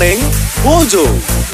Morning Mojo.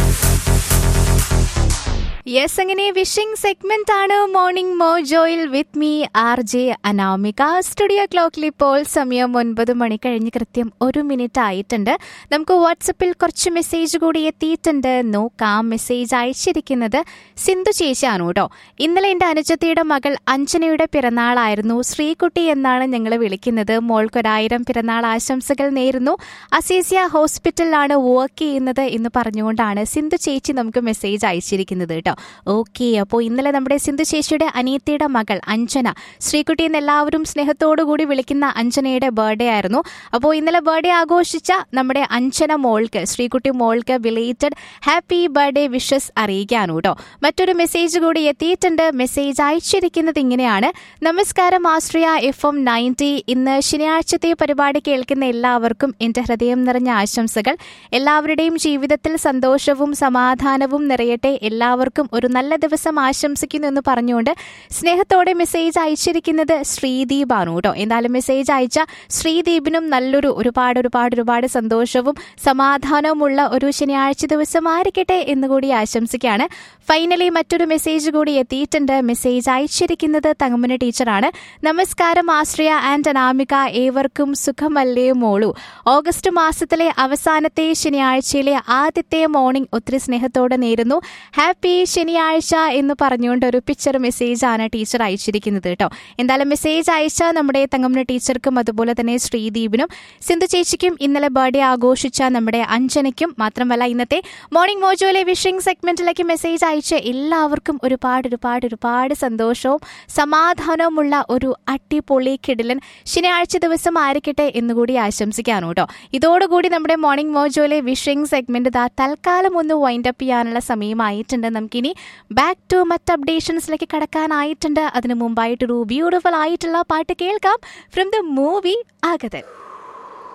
Yes, അങ്ങനെ wishing segment ആണ് morning മോജോയിൽ with me R J Anamika. Studio ക്ലോക്കിൽ ഇപ്പോൾ സമയം 9 മണി കഴിഞ്ഞ് കൃത്യം 1 മിനിറ്റ് ആയിട്ടുണ്ട്. നമുക്ക് വാട്സപ്പിൽ കുറച്ച് മെസ്സേജ് കൂടി എത്തിയിട്ടുണ്ട്. നോക്കാം. മെസ്സേജ് അയച്ചിരിക്കുന്നത് സിന്ധു ചേച്ചിയാണ് കേട്ടോ. ഇന്നലെ എൻ്റെ അനുജത്തിയുടെ മകൾ അഞ്ജനയുടെ പിറന്നാളായിരുന്നു. ശ്രീകുട്ടി എന്നാണ് ഞങ്ങൾ വിളിക്കുന്നത്. മോൾക്കൊരായിരം പിറന്നാൾ ആശംസകൾ നേരുന്നു. അസീസിയ ഹോസ്പിറ്റലിലാണ് വർക്ക് ചെയ്യുന്നത് എന്ന് പറഞ്ഞുകൊണ്ടാണ് സിന്ധു ചേച്ചി നമുക്ക് മെസ്സേജ് അയച്ചിരിക്കുന്നത് കേട്ടോ. ഓക്കെ, അപ്പോൾ ഇന്നലെ നമ്മുടെ സിന്ധു ചേച്ചിയുടെ അനിയത്തിയുടെ മകൾ അഞ്ജന, ശ്രീകുട്ടി എന്ന് എല്ലാവരും സ്നേഹത്തോടു കൂടി വിളിക്കുന്ന അഞ്ജനയുടെ ബർത്ത്ഡേ ആയിരുന്നു. അപ്പോൾ ഇന്നലെ ബർത്ത്ഡേ ആഘോഷിച്ച നമ്മുടെ അഞ്ജന മോൾക്ക്, ശ്രീകുട്ടി മോൾക്ക് ബിലേറ്റഡ് ഹാപ്പി ബർത്ത്ഡേ വിഷസ് അറിയിക്കാനും കേട്ടോ. മറ്റൊരു മെസ്സേജ് കൂടി എത്തിയിട്ടുണ്ട്. മെസ്സേജ് അയച്ചിരിക്കുന്നത് ഇങ്ങനെയാണ്: നമസ്കാരം ആശ്രയ FM 90. ഇന്ന് ശനിയാഴ്ചത്തെ പരിപാടി കേൾക്കുന്ന എല്ലാവർക്കും എൻ്റെ ഹൃദയം നിറഞ്ഞ ആശംസകൾ. എല്ലാവരുടെയും ജീവിതത്തിൽ സന്തോഷവും സമാധാനവും നിറയട്ടെ. എല്ലാവർക്കും ഒരു നല്ല ദിവസം ആശംസിക്കുന്നു എന്ന് പറഞ്ഞുകൊണ്ട് സ്നേഹത്തോടെ മെസ്സേജ് അയച്ചിരിക്കുന്നത് ശ്രീദീപ് ആണ് കേട്ടോ. എന്തായാലും മെസ്സേജ് അയച്ച ശ്രീദീപിനും നല്ലൊരു ഒരുപാട് സന്തോഷവും സമാധാനവുമുള്ള ഒരു ശനിയാഴ്ച ദിവസം ആയിരിക്കട്ടെ എന്നുകൂടി ആശംസിക്കുകയാണ്. ഫൈനലി മറ്റൊരു മെസ്സേജ് കൂടി എത്തിയിട്ടുണ്ട്. മെസ്സേജ് അയച്ചിരിക്കുന്നത് തങ്കമന ടീച്ചറാണ്. നമസ്കാരം ആശ്രയ ആൻഡ് അനാമിക, ഏവർക്കും സുഖമല്ലേ മോളു? ഓഗസ്റ്റ് മാസത്തിലെ അവസാനത്തെ ശനിയാഴ്ചയിലെ ആദ്യത്തെ മോർണിംഗ് ഒത്തിരി സ്നേഹത്തോടെ നേരുന്നു. ഹാപ്പി ശനിയാഴ്ച എന്ന് പറഞ്ഞുകൊണ്ട് ഒരു പിക്ചർ മെസ്സേജ് ആണ് ടീച്ചർ അയച്ചിരിക്കുന്നത് കേട്ടോ. എന്തായാലും മെസ്സേജ് അയച്ച നമ്മുടെ തങ്കമന ടീച്ചർക്കും അതുപോലെ തന്നെ ശ്രീദീപിനും സിന്ധു ചേച്ചിക്കും ഇന്നലെ ബർത്ത്ഡേ ആഘോഷിച്ച നമ്മുടെ അഞ്ജനയ്ക്കും മാത്രമല്ല ഇന്നത്തെ മോർണിംഗ് മോജോയിലെ വിഷിംഗ് സെഗ്മെന്റിലേക്ക് മെസ്സേജ് അയച്ച എല്ലാവർക്കും ഒരുപാട് സന്തോഷവും സമാധാനവുമുള്ള ഒരു അടിപൊളി കിടിലൻ ശനിയാഴ്ച ദിവസം ആയിരിക്കട്ടെ എന്നുകൂടി ആശംസിക്കാനോ കേട്ടോ. ഇതോടുകൂടി നമ്മുടെ മോർണിംഗ് മോജോയിലെ വിഷിംഗ് സെഗ്മെന്റ് തൽക്കാലം ഒന്ന് വൈൻഡ് അപ്പ് ചെയ്യാനുള്ള സമയമായിട്ടുണ്ട്. നമുക്കിനി ബാക്ക് ടു മറ്റ് അപ്ഡേഷൻസിലേക്ക് കടക്കാനായിട്ടുണ്ട്. അതിനു മുമ്പായിട്ടൊരു ബ്യൂട്ടിഫുൾ ആയിട്ടുള്ള പാട്ട് കേൾക്കാം ഫ്രം ദ മൂവി ആഗതൻ.